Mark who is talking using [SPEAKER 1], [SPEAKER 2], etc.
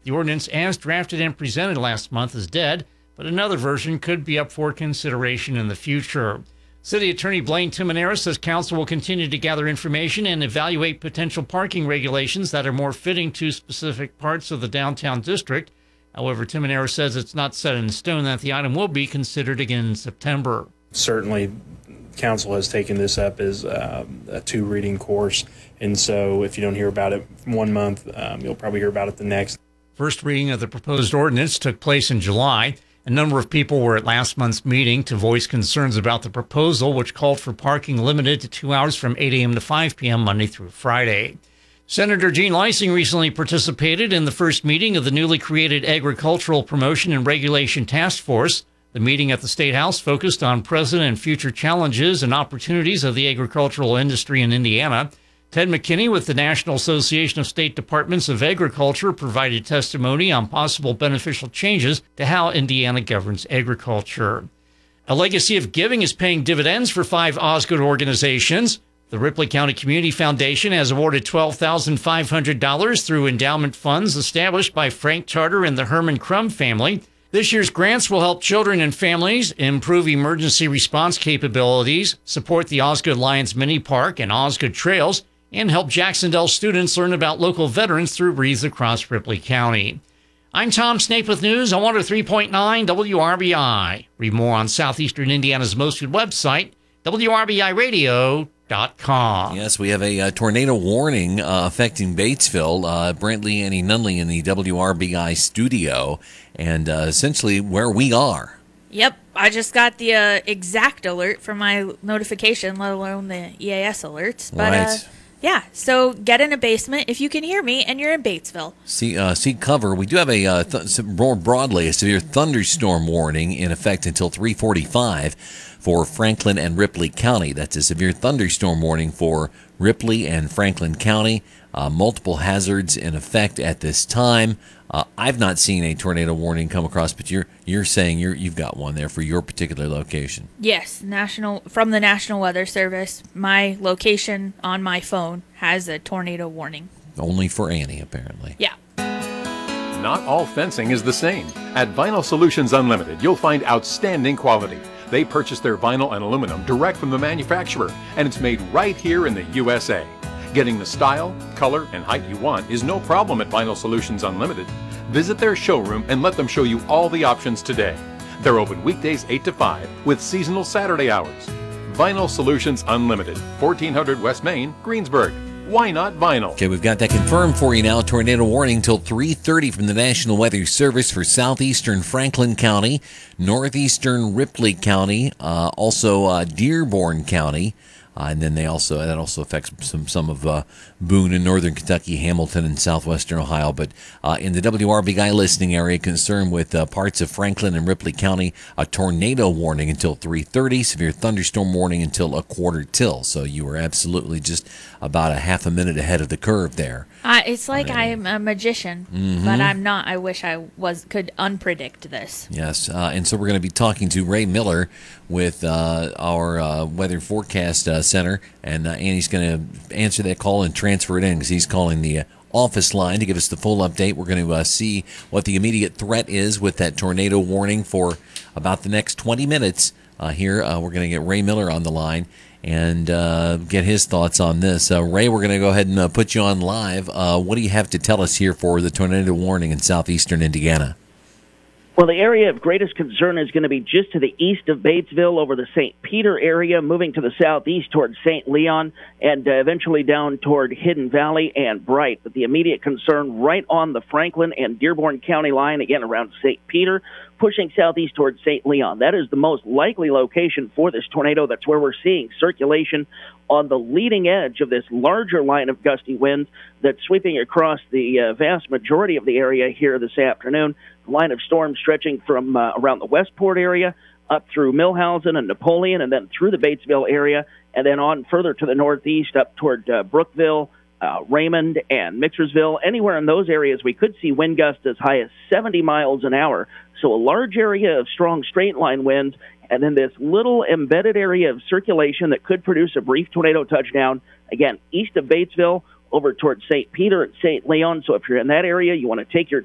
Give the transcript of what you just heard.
[SPEAKER 1] The ordinance as drafted and presented last month is dead, but another version could be up for consideration in the future. City Attorney Blaine Timonera says council will continue to gather information and evaluate potential parking regulations that are more fitting to specific parts of the downtown district. However, Timonera says it's not set in stone that the item will be considered again in September.
[SPEAKER 2] Certainly, council has taken this up as a 2-reading course, and so if you don't hear about it 1 month, you'll probably hear about it the next.
[SPEAKER 1] First reading of the proposed ordinance took place in July. A number of people were at last month's meeting to voice concerns about the proposal, which called for parking limited to 2 hours from 8 a.m. to 5 p.m. Monday through Friday. Senator Jean Leising recently participated in the first meeting of the newly created Agricultural Promotion and Regulation Task Force. The meeting at the State House focused on present and future challenges and opportunities of the agricultural industry in Indiana. Ted McKinney with the National Association of State Departments of Agriculture provided testimony on possible beneficial changes to how Indiana governs agriculture. A legacy of giving is paying dividends for 5 Osgood organizations. The Ripley County Community Foundation has awarded $12,500 through endowment funds established by Frank Charter and the Herman Crum family. This year's grants will help children and families improve emergency response capabilities, support the Osgood Lions Mini Park and Osgood Trails, and help Jacksonville students learn about local veterans through Wreaths Across Ripley County. I'm Tom Snape with news on 103.9 WRBI. Read more on Southeastern Indiana's most good website, WRBIRadio.com.
[SPEAKER 3] Yes, we have a tornado warning affecting Batesville. Brantley, Annie Nunley in the WRBI studio, and essentially where we are.
[SPEAKER 4] Yep, I just got the exact alert from my notification, let alone the EAS alerts. But,
[SPEAKER 3] right.
[SPEAKER 4] Yeah, so get in a basement if you can hear me and you're in Batesville.
[SPEAKER 3] Seek cover. We do have a more broadly a severe thunderstorm warning in effect until 3:45 for Franklin and Ripley County. That's a severe thunderstorm warning for Ripley and Franklin County. Multiple hazards in effect at this time. I've not seen a tornado warning come across, but you're saying you've got one there for your particular location.
[SPEAKER 4] Yes, from the National Weather Service. My location on my phone has a tornado warning.
[SPEAKER 3] Only for Annie, apparently.
[SPEAKER 4] Yeah.
[SPEAKER 5] Not all fencing is the same. At Vinyl Solutions Unlimited, you'll find outstanding quality. They purchase their vinyl and aluminum direct from the manufacturer, and it's made right here in the USA. Getting the style, color, and height you want is no problem at Vinyl Solutions Unlimited. Visit their showroom and let them show you all the options today. They're open weekdays 8 to 5 with seasonal Saturday hours. Vinyl Solutions Unlimited, 1400 West Main, Greensburg. Why not vinyl?
[SPEAKER 3] Okay, we've got that confirmed for you now. Tornado warning till 3:30 from the National Weather Service for southeastern Franklin County, northeastern Ripley County, also Dearborn County. And then that also affects some of Boone in northern Kentucky, Hamilton, and southwestern Ohio. But in the WRBI listening area, concerned with parts of Franklin and Ripley County, a tornado warning until 3:30, severe thunderstorm warning until 1:15. So you were absolutely just about a half a minute ahead of the curve there.
[SPEAKER 4] It's like I'm a magician, but I'm not. I wish I could unpredict this.
[SPEAKER 3] Yes, and so we're going to be talking to Ray Miller with our Weather Forecast Center, and Annie's going to answer that call and transfer it in because he's calling the office line to give us the full update. We're going to see what the immediate threat is with that tornado warning for about the next 20 minutes. Here, we're going to get Ray Miller on the line and get his thoughts on this. Ray, we're going to go ahead and put you on live. What do you have to tell us here for the tornado warning in southeastern Indiana?
[SPEAKER 6] Well, the area of greatest concern is going to be just to the east of Batesville over the St. Peter area, moving to the southeast towards St. Leon, and eventually down toward Hidden Valley and Bright. But the immediate concern right on the Franklin and Dearborn County line, again around St. Peter, pushing southeast towards St. Leon. That is the most likely location for this tornado. That's where we're seeing circulation on the leading edge of this larger line of gusty winds that's sweeping across the vast majority of the area here this afternoon. The line of storms stretching from around the Westport area up through Millhausen and Napoleon, and then through the Batesville area, and then on further to the northeast up toward Brookville, Raymond, and Mixersville. Anywhere in those areas, we could see wind gusts as high as 70 miles an hour. So a large area of strong straight-line winds, and then this little embedded area of circulation that could produce a brief tornado touchdown, again, east of Batesville, over towards St. Peter and St. Leon. So if you're in that area, you want to take your